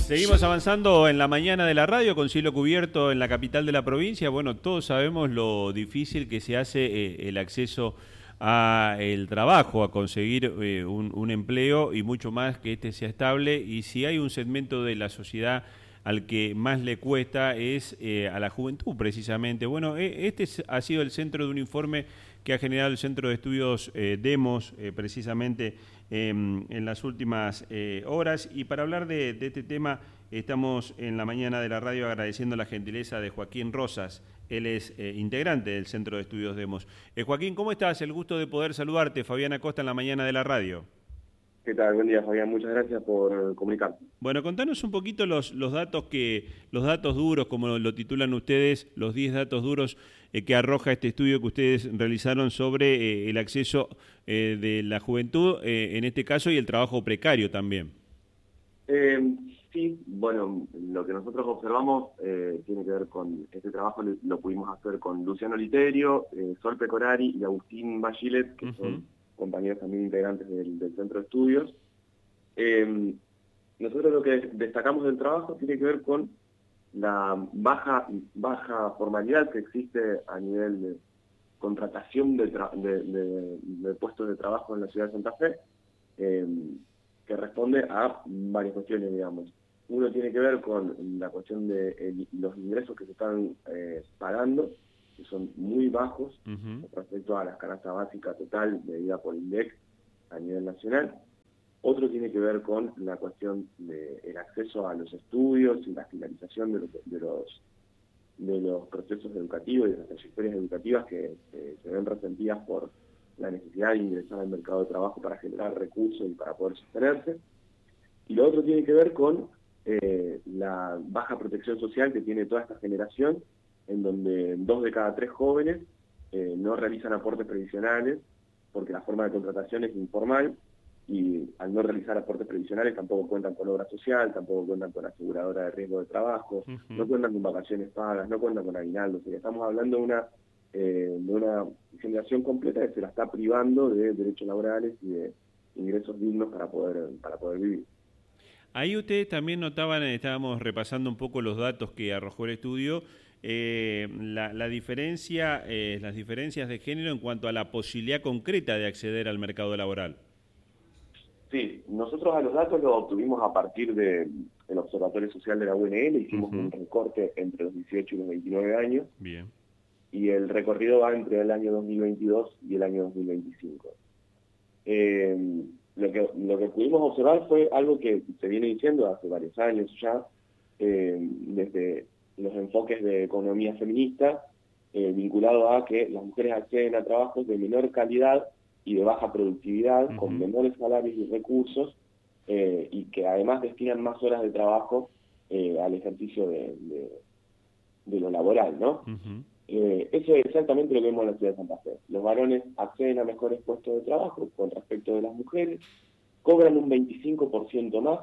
Seguimos avanzando en la mañana de la radio con cielo cubierto en la capital de la provincia. Bueno, todos sabemos lo difícil que se hace el acceso a el trabajo, a conseguir un empleo y mucho más que este sea estable. Y si hay un segmento de la sociedad al que más le cuesta es a la juventud precisamente. Bueno, ha sido el centro de un informe que ha generado el Centro de Estudios Demos precisamente en las últimas horas. Y para hablar de este tema estamos en la mañana de la radio agradeciendo la gentileza de Joaquín Rosas. Él es integrante del Centro de Estudios Demos. Joaquín, ¿cómo estás? El gusto de poder saludarte. Fabián Acosta en la mañana de la radio. ¿Qué tal? Buen día, Fabián. Muchas gracias por comunicar. Bueno, contanos un poquito los datos duros, como lo titulan ustedes, los 10 datos duros que arroja este estudio que ustedes realizaron sobre el acceso de la juventud, en este caso, y el trabajo precario también. Sí, bueno, lo que nosotros observamos tiene que ver con este trabajo, lo pudimos hacer con Luciano Literio, Sol Pecorari y Agustín Bachilet, que son compañeros también integrantes del Centro de Estudios. Nosotros lo que destacamos del trabajo tiene que ver con la baja formalidad que existe a nivel de contratación de puestos de trabajo en la ciudad de Santa Fe, que responde a varias cuestiones, digamos. Uno tiene que ver con la cuestión de los ingresos que se están pagando, que son muy bajos respecto a la canasta básica total medida por INDEC a nivel nacional. Otro tiene que ver con la cuestión del acceso a los estudios y la finalización de los procesos educativos y de las trayectorias educativas que se ven resentidas por la necesidad de ingresar al mercado de trabajo para generar recursos y para poder sostenerse. Y lo otro tiene que ver con la baja protección social que tiene toda esta generación, en donde 2 de cada 3 jóvenes no realizan aportes previsionales, porque la forma de contratación es informal, y al no realizar aportes previsionales tampoco cuentan con obra social, tampoco cuentan con aseguradora de riesgo de trabajo, no cuentan con vacaciones pagas, no cuentan con aguinaldo. O sea, estamos hablando de una generación completa que se la está privando de derechos laborales y de ingresos dignos para poder vivir. Ahí ustedes también notaban, estábamos repasando un poco los datos que arrojó el estudio, las diferencias de género en cuanto a la posibilidad concreta de acceder al mercado laboral. Sí, nosotros a los datos los obtuvimos a partir del Observatorio Social de la UNL, hicimos un recorte entre los 18 y los 29 años. Bien. Y el recorrido va entre el año 2022 y el año 2025. Lo que pudimos observar fue algo que se viene diciendo hace varios años ya, desde los enfoques de economía feminista, vinculado a que las mujeres acceden a trabajos de menor calidad y de baja productividad, con menores salarios y recursos, y que además destinan más horas de trabajo al ejercicio de lo laboral, ¿no? Eso es exactamente lo que vemos en la ciudad de Santa Fe. Los varones acceden a mejores puestos de trabajo con respecto de las mujeres, cobran un 25% más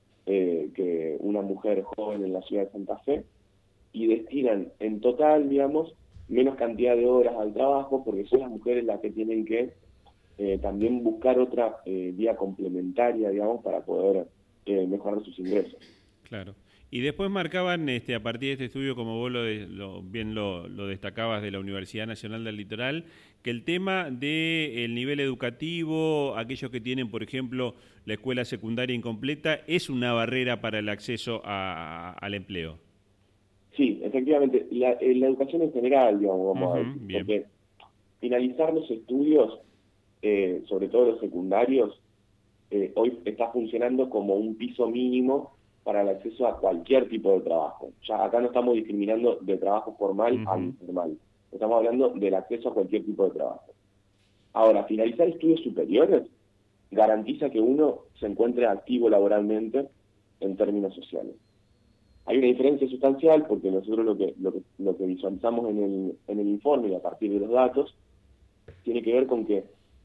que una mujer joven en la ciudad de Santa Fe, y destinan en total, digamos, menos cantidad de horas al trabajo, porque son las mujeres las que tienen que también buscar otra vía complementaria, digamos, para poder mejorar sus ingresos. Claro. Y después marcaban, a partir de este estudio, como vos bien lo destacabas de la Universidad Nacional del Litoral, que el tema del nivel educativo, aquellos que tienen, por ejemplo, la escuela secundaria incompleta, es una barrera para el acceso al empleo. Sí, efectivamente. La educación en general, digamos, vamos a decir, bien. porque finalizar los estudios, sobre todo los secundarios, hoy está funcionando como un piso mínimo para el acceso a cualquier tipo de trabajo. Ya acá no estamos discriminando de trabajo formal a informal. Estamos hablando del acceso a cualquier tipo de trabajo. Ahora, finalizar estudios superiores garantiza que uno se encuentre activo laboralmente en términos sociales. Hay una diferencia sustancial porque nosotros lo que visualizamos en el informe y a partir de los datos tiene que ver con que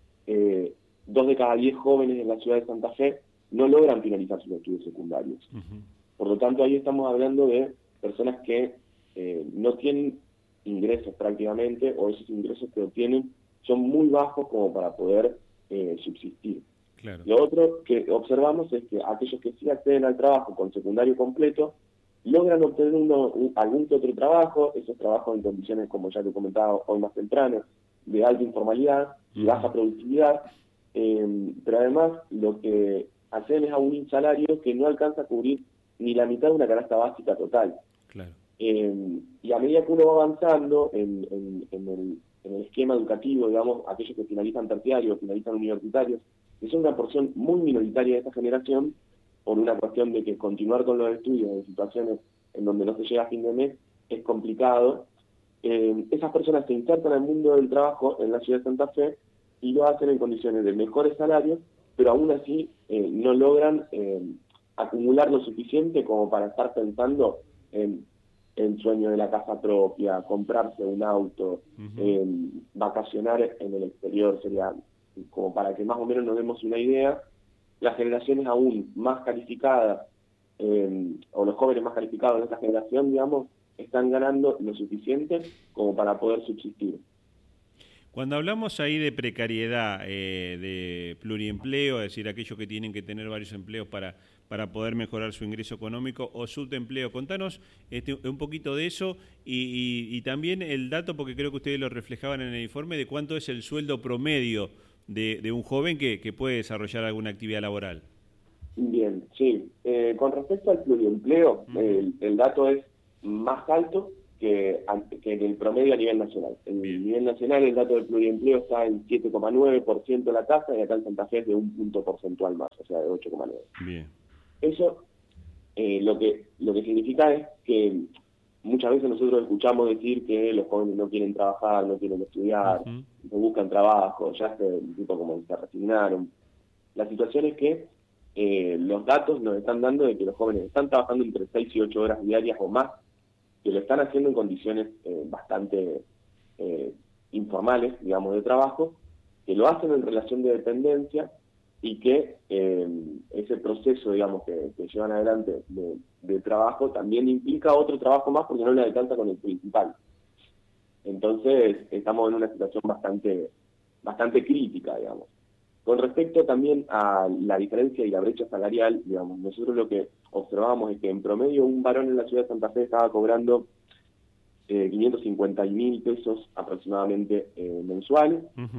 2 de cada 10 jóvenes en la ciudad de Santa Fe no logran finalizar sus estudios secundarios. Por lo tanto, ahí estamos hablando de personas que no tienen ingresos prácticamente, o esos ingresos que obtienen son muy bajos como para poder subsistir. Claro. Lo otro que observamos es que aquellos que sí acceden al trabajo con secundario completo logran obtener algún que otro trabajo, esos trabajos en condiciones, como ya te comentaba hoy más temprano, de alta informalidad y baja productividad, pero además lo que hacen es a un salario que no alcanza a cubrir ni la mitad de una canasta básica total. Claro. Y a medida que uno va avanzando en el esquema educativo, digamos, aquellos que finalizan terciarios, finalizan universitarios, que son una porción muy minoritaria de esta generación, por una cuestión de que continuar con los estudios en situaciones en donde no se llega a fin de mes es complicado, esas personas se insertan al mundo del trabajo en la ciudad de Santa Fe y lo hacen en condiciones de mejores salarios, pero aún así no logran acumular lo suficiente como para estar pensando en el sueño de la casa propia, comprarse un auto, vacacionar en el exterior, sería como para que más o menos nos demos una idea. Las generaciones aún más calificadas, o los jóvenes más calificados de esta generación, digamos, están ganando lo suficiente como para poder subsistir. Cuando hablamos ahí de precariedad, de pluriempleo, es decir, aquellos que tienen que tener varios empleos para poder mejorar su ingreso económico o subempleo, contanos un poquito de eso y también el dato, porque creo que ustedes lo reflejaban en el informe, de cuánto es el sueldo promedio de un joven que puede desarrollar alguna actividad laboral. Bien, sí. Con respecto al pluriempleo, el dato es más alto que en el promedio a nivel nacional. En el nivel nacional el dato del pluriempleo está en 7,9% la tasa y acá en Santa Fe es de un punto porcentual más, o sea, de 8,9. Bien. Eso lo que significa es que muchas veces nosotros escuchamos decir que los jóvenes no quieren trabajar, no quieren estudiar, no buscan trabajo, ya tipo como se resignaron. La situación es que los datos nos están dando de que los jóvenes están trabajando entre 6 y 8 horas diarias o más, que lo están haciendo en condiciones bastante informales, digamos, de trabajo, que lo hacen en relación de dependencia y que ese proceso, digamos, que llevan adelante de trabajo también implica otro trabajo más porque no le alcanza con el principal. Entonces, estamos en una situación bastante crítica, digamos. Con respecto también a la diferencia y la brecha salarial, digamos, nosotros lo que observamos es que en promedio un varón en la ciudad de Santa Fe estaba cobrando 550.000 pesos aproximadamente mensuales,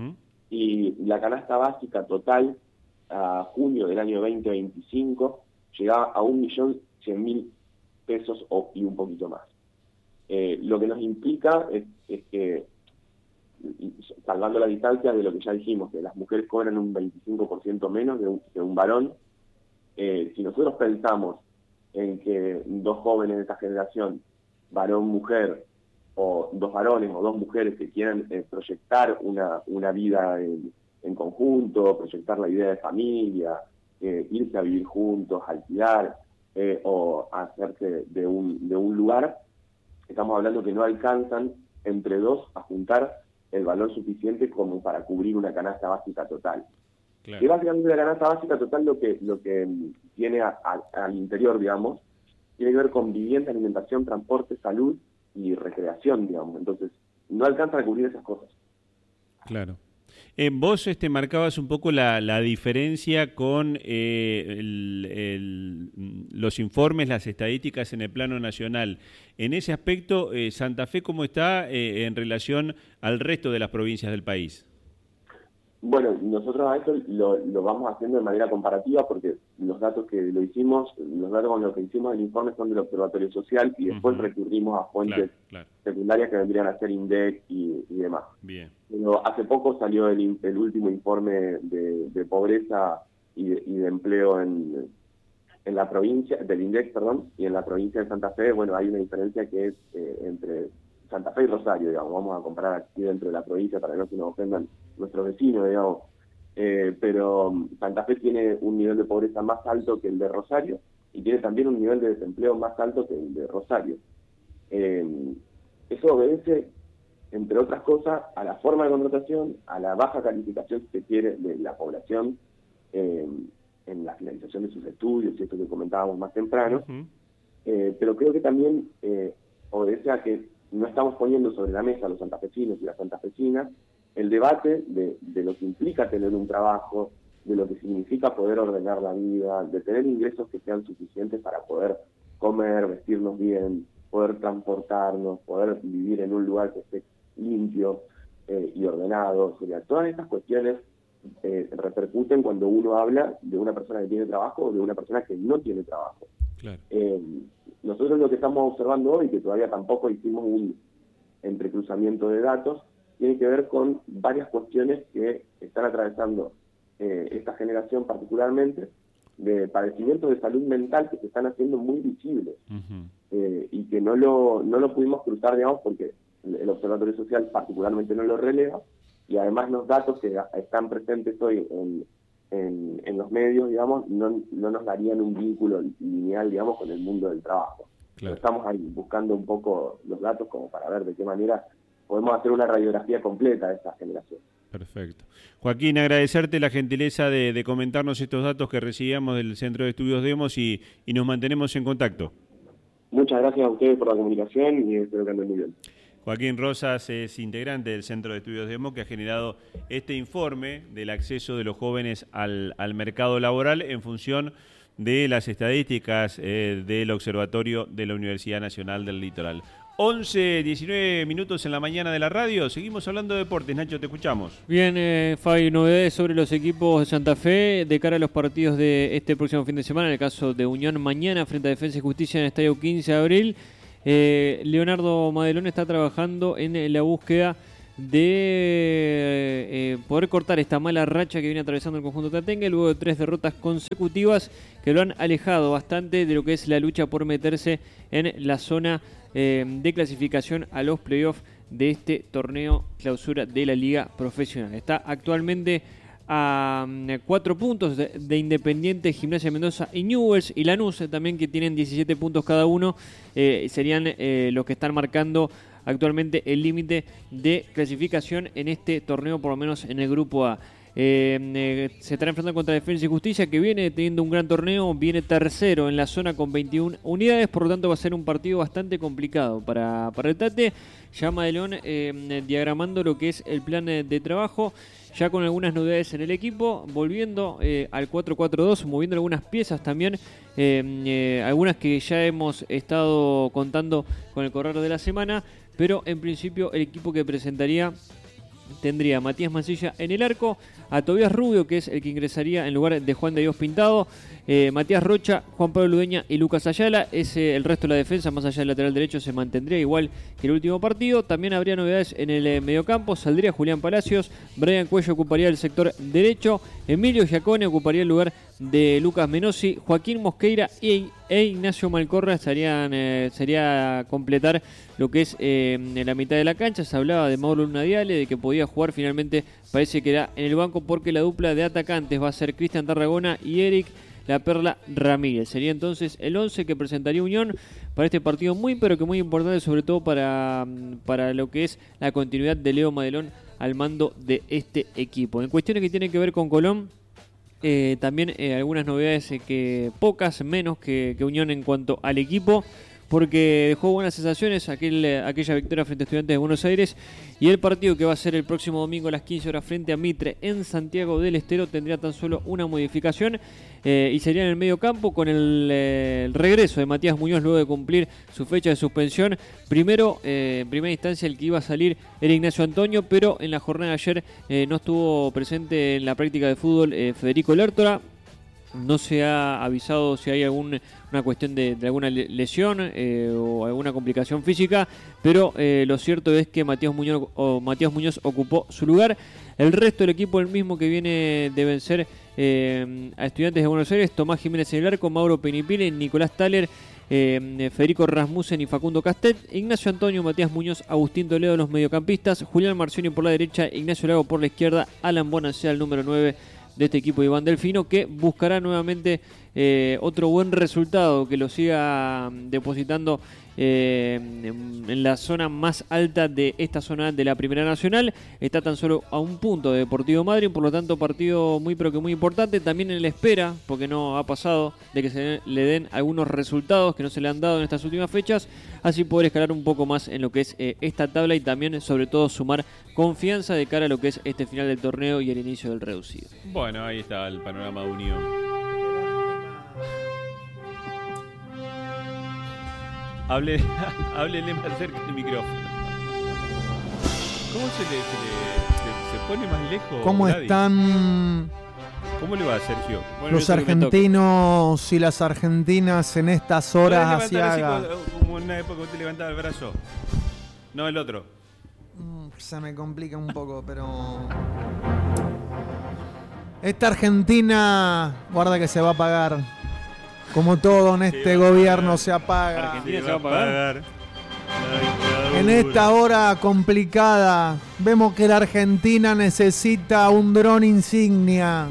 y la canasta básica total a junio del año 2025 llegaba a 1.100.000 pesos y un poquito más. Lo que nos implica es que, salvando la distancia de lo que ya dijimos, que las mujeres cobran un 25% menos que un varón, si nosotros pensamos en que dos jóvenes de esta generación, varón-mujer, o dos varones o dos mujeres que quieran proyectar una vida en conjunto, proyectar la idea de familia, irse a vivir juntos, alquilar, o hacerse de un lugar, estamos hablando que no alcanzan entre dos a juntar el valor suficiente como para cubrir una canasta básica total. Claro. Y básicamente la canasta básica total lo que tiene al interior, digamos, tiene que ver con vivienda, alimentación, transporte, salud y recreación, digamos. Entonces, no alcanzan a cubrir esas cosas. Claro. Vos marcabas un poco la diferencia con los informes, las estadísticas en el plano nacional. En ese aspecto, ¿Santa Fe cómo está en relación al resto de las provincias del país? Bueno, nosotros a eso lo vamos haciendo de manera comparativa porque los datos con los que hicimos el informe son del Observatorio Social y después recurrimos a fuentes secundarias que vendrían a ser INDEC y demás. Bien. Pero hace poco salió el último informe de pobreza y de empleo en la provincia, del INDEC, perdón, y en la provincia de Santa Fe, bueno, hay una diferencia que es entre Santa Fe y Rosario, digamos, vamos a comparar aquí dentro de la provincia para que no se nos ofendan nuestros vecinos, digamos, pero Santa Fe tiene un nivel de pobreza más alto que el de Rosario y tiene también un nivel de desempleo más alto que el de Rosario. Eso obedece, entre otras cosas, a la forma de contratación, a la baja calificación, si se quiere, de la población en la finalización de sus estudios, y esto que comentábamos más temprano, pero creo que también obedece a que no estamos poniendo sobre la mesa a los santafesinos y las santafesinas el debate de lo que implica tener un trabajo, de lo que significa poder ordenar la vida, de tener ingresos que sean suficientes para poder comer, vestirnos bien, poder transportarnos, poder vivir en un lugar que esté limpio y ordenado. O sea, todas estas cuestiones repercuten cuando uno habla de una persona que tiene trabajo o de una persona que no tiene trabajo. Claro. Nosotros lo que estamos observando hoy, que todavía tampoco hicimos un entrecruzamiento de datos, tiene que ver con varias cuestiones que están atravesando esta generación particularmente, de padecimientos de salud mental que se están haciendo muy visibles. Y que no lo pudimos cruzar, digamos, porque el Observatorio Social particularmente no lo releva, y además los datos que están presentes hoy en los medios, digamos, no nos darían un vínculo lineal, digamos, con el mundo del trabajo. Claro. Estamos ahí buscando un poco los datos como para ver de qué manera podemos hacer una radiografía completa de esta generación. Perfecto. Joaquín, agradecerte la gentileza de comentarnos estos datos que recibíamos del Centro de Estudios Demos y nos mantenemos en contacto. Muchas gracias a ustedes por la comunicación y espero que anden muy bien. Joaquín Rosas es integrante del Centro de Estudios Demos, que ha generado este informe del acceso de los jóvenes al mercado laboral en función de las estadísticas del Observatorio de la Universidad Nacional del Litoral. 11:19 minutos en la mañana de la radio. Seguimos hablando de deportes. Nacho, te escuchamos. Bien, Fabi, novedades sobre los equipos de Santa Fe de cara a los partidos de este próximo fin de semana. En el caso de Unión, mañana frente a Defensa y Justicia en el Estadio 15 de abril. Leonardo Madelón está trabajando en la búsqueda de poder cortar esta mala racha que viene atravesando el conjunto tatengue, luego de 3 derrotas consecutivas que lo han alejado bastante de lo que es la lucha por meterse en la zona de clasificación a los playoffs de este torneo clausura de la Liga Profesional. Está actualmente a 4 puntos de Independiente, Gimnasia Mendoza y Newell's, y Lanús también, que tienen 17 puntos cada uno. Serían los que están marcando actualmente el límite de clasificación en este torneo, por lo menos en el grupo A. Se estará enfrentando contra Defensa y Justicia, que viene teniendo un gran torneo, viene tercero en la zona con 21 unidades, por lo tanto va a ser un partido bastante complicado para el Tate. Llama de León diagramando lo que es el plan de trabajo, ya con algunas novedades en el equipo, volviendo al 4-4-2, moviendo algunas piezas también, algunas que ya hemos estado contando con el correr de la semana, pero en principio el equipo que presentaría tendría a Matías Mancilla en el arco, a Tobías Rubio, que es el que ingresaría en lugar de Juan de Dios Pintado, Matías Rocha, Juan Pablo Ludeña y Lucas Ayala. El resto de la defensa, más allá del lateral derecho, se mantendría igual que el último partido. También habría novedades en el mediocampo. Saldría Julián Palacios, Brian Cuello ocuparía el sector derecho, Emilio Giacone ocuparía el lugar de Lucas Menossi, Joaquín Mosqueira e Ignacio Malcorra sería completar lo que es en la mitad de la cancha. Se hablaba de Mauro Lunadiale, de que podía jugar, finalmente parece que era en el banco, porque la dupla de atacantes va a ser Cristian Tarragona y Eric La Perla Ramírez. Sería entonces el 11 que presentaría Unión para este partido muy importante, sobre todo para lo que es la continuidad de Leo Madelón al mando de este equipo. En cuestiones que tienen que ver con Colón, también algunas novedades, pocas menos que Unión en cuanto al equipo, porque dejó buenas sensaciones aquella victoria frente a Estudiantes de Buenos Aires, y el partido que va a ser el próximo domingo a las 15 horas frente a Mitre en Santiago del Estero tendría tan solo una modificación, y sería en el medio campo con el regreso de Matías Muñoz luego de cumplir su fecha de suspensión. Primero, en primera instancia, el que iba a salir era Ignacio Antonio, pero en la jornada de ayer no estuvo presente en la práctica de fútbol Federico Lertora. No se ha avisado si hay alguna cuestión de alguna lesión o alguna complicación física, pero lo cierto es que Matías Muñoz ocupó su lugar. El resto del equipo, el mismo que viene de vencer a Estudiantes de Buenos Aires: Tomás Jiménez en el arco, Mauro Penipile, Nicolás Thaler, Federico Rasmussen y Facundo Castet, Ignacio Antonio, Matías Muñoz, Agustín Toledo los mediocampistas, Julián Marcioni por la derecha, Ignacio Lago por la izquierda, Alan Bonancea el número 9 de este equipo, Iván Delfino, que buscará nuevamente otro buen resultado que lo siga depositando en la zona más alta de esta zona de la Primera Nacional. Está tan solo a un punto de Deportivo Madryn, por lo tanto partido muy pero que muy importante. También en la espera, porque no ha pasado, de que se le den algunos resultados que no se le han dado en estas últimas fechas, así poder escalar un poco más en lo que es esta tabla y también sobre todo sumar confianza de cara a lo que es este final del torneo y el inicio del reducido. Bueno, ahí está el panorama de Unión. Háblele más cerca del micrófono. ¿Cómo se pone más lejos? ¿Cómo Gladys? están ¿Cómo le va, Sergio? Bueno, los eso que me argentinos y las argentinas en estas horas ¿Podés levantar asiagas? así como en una época que usted levantaba el brazo? No, el otro. Se me complica un poco, pero... Esta Argentina, guarda que se va a pagar. Como todo en este gobierno se apaga. Argentina se va a pagar. En esta hora complicada, vemos que la Argentina necesita un dron insignia.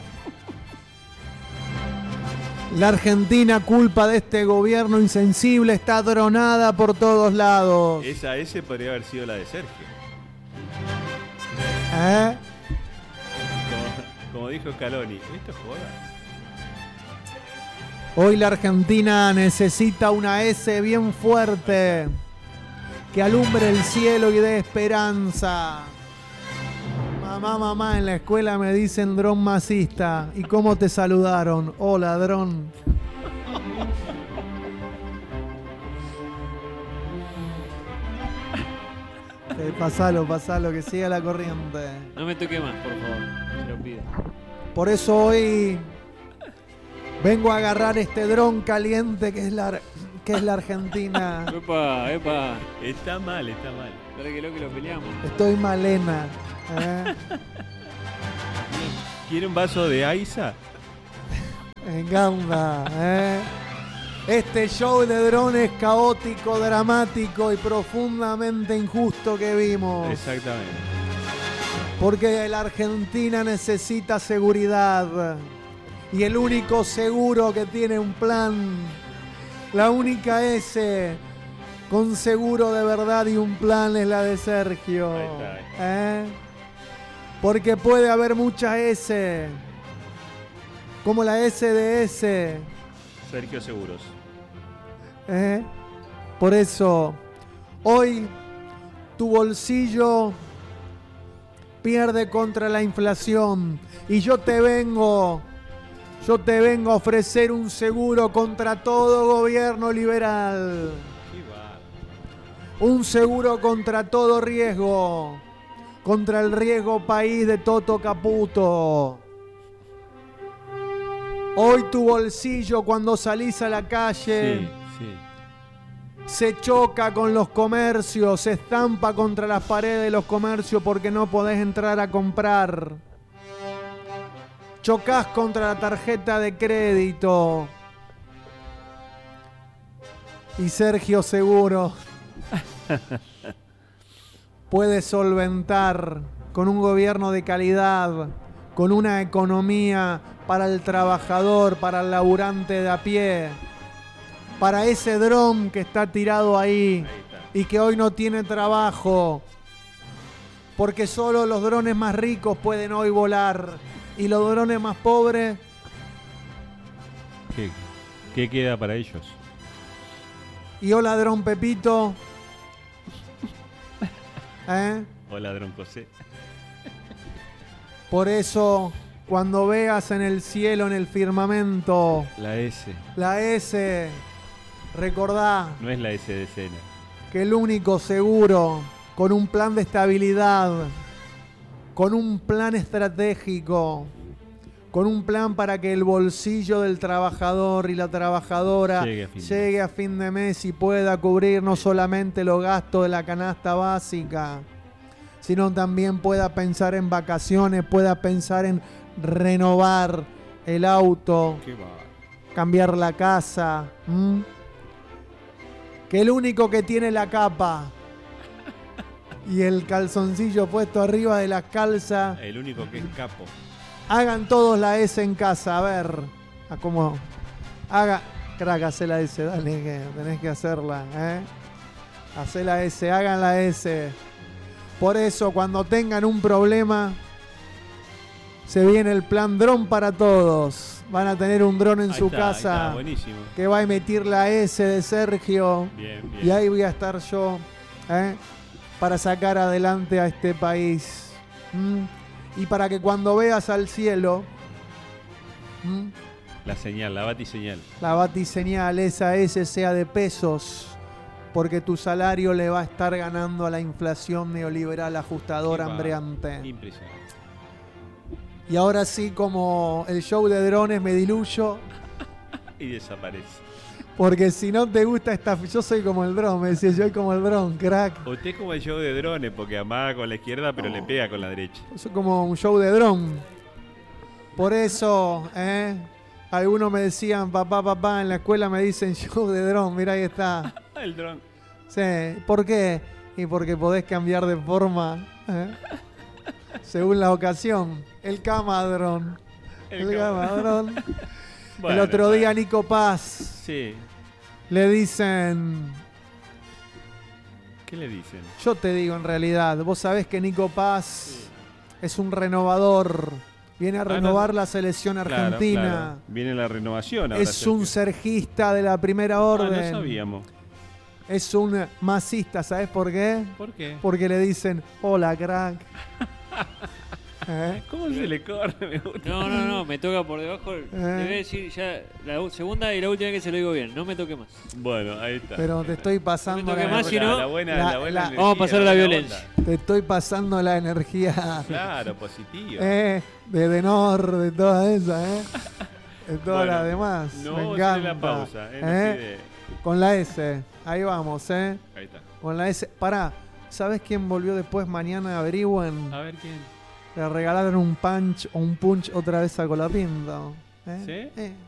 La Argentina, culpa de este gobierno insensible, está dronada por todos lados. Esa S podría haber sido la de Sergio. ¿Eh? Como dijo Scaloni, esto es joda. Hoy la Argentina necesita una S bien fuerte que alumbre el cielo y dé esperanza. Mamá, en la escuela me dicen dron masista. ¿Y cómo te saludaron? Hola, dron. Pasalo, que siga la corriente. No me toque más, por favor, te lo pido. Por eso hoy vengo a agarrar este dron caliente que es la Argentina. Epa. Está mal. Para que lo peleamos. Estoy malena. ¿Eh? ¿Quiere un vaso de Aiza? Enganda, ¿eh? Este show de drones caótico, dramático y profundamente injusto que vimos. Exactamente. Porque la Argentina necesita seguridad. Y el único seguro que tiene un plan, la única S con seguro de verdad y un plan es la de Sergio. Ahí está. Porque puede haber muchas S, como la S de S. Sergio Seguros. Por eso, hoy tu bolsillo pierde contra la inflación y yo te vengo a ofrecer un seguro contra todo gobierno liberal. Un seguro contra todo riesgo, contra el riesgo país de Toto Caputo. Hoy tu bolsillo cuando salís a la calle se choca con los comercios, se estampa contra las paredes de los comercios porque no podés entrar a comprar. Chocás contra la tarjeta de crédito. Y Sergio Seguro puede solventar con un gobierno de calidad, con una economía para el trabajador, para el laburante de a pie, para ese dron que está tirado ahí y que hoy no tiene trabajo, porque solo los drones más ricos pueden hoy volar y los drones más pobres... ¿Qué queda para ellos? Y hola, dron Pepito. Hola, dron José. Por eso, cuando veas en el cielo, en el firmamento, La S. la S, recordá No es la S de Sena. que el único seguro, con un plan de estabilidad, con un plan estratégico, con un plan para que el bolsillo del trabajador y la trabajadora llegue a fin de mes y pueda cubrir no solamente los gastos de la canasta básica, sino también pueda pensar en vacaciones, pueda pensar en renovar el auto, cambiar la casa. Que el único que tiene la capa y el calzoncillo puesto arriba de la calza, El único que es capo. hagan todos la S en casa, a ver. a cómo haga. Crack, hacé la S, dale, que tenés que hacerla, Hacé la S, hagan la S. Por eso, cuando tengan un problema, se viene el plan dron para todos. Van a tener un dron en su casa que va a emitir la S de Sergio. Bien. Y ahí voy a estar yo, para sacar adelante a este país. Y para que cuando veas al cielo, la señal, la batiseñal. La batiseñal, esa S sea de pesos, porque tu salario le va a estar ganando a la inflación neoliberal ajustadora hambreante. Impresionante. Y ahora sí, como el show de drones, me diluyo. Y desaparece. Porque si no te gusta esta... Yo soy como el dron, me decía, yo soy como el dron, crack. Usted es como el show de drones, porque amaga con la izquierda, pero le pega con la derecha. Yo soy como un show de dron. Por eso, algunos me decían, papá, en la escuela me dicen show de dron, mira ahí está. El dron. Sí, ¿por qué? Y porque podés cambiar de forma, según la ocasión. El camadrón. El camadrón. Bueno, el otro día Nico Paz. Sí. Le dicen... ¿Qué le dicen? Yo te digo en realidad, vos sabés que Nico Paz es un renovador. Viene a renovar la selección argentina. Claro. Viene la renovación. Ahora es un sergista de la primera orden. No sabíamos. Es un masista, ¿sabés por qué? ¿Por qué? Porque le dicen, hola, crack. ¿Cómo se le corre? Me gusta. No, me toca por debajo. Debe decir ya la segunda y la última vez que se lo digo bien. No me toque más. Bueno, ahí está. Pero te estoy pasando la buena energía, vamos a pasar a la violencia. Te estoy pasando la energía. Claro, positiva. De Denor, de todas esas, de todas las demás. No, me encanta. la pausa. Con la S. Ahí vamos, Ahí está. Con la S. Pará, ¿sabes quién volvió después mañana? Averigüen. A ver quién. Le regalaron un punch otra vez a Colapinto. ¿Sí?